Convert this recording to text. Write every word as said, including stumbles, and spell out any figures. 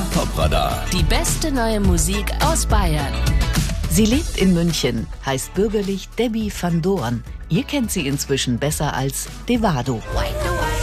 Top-Radar. Die beste neue Musik aus Bayern. Sie lebt in München, heißt bürgerlich Debbie van Doorn. Ihr kennt sie inzwischen besser als Devado. Why do I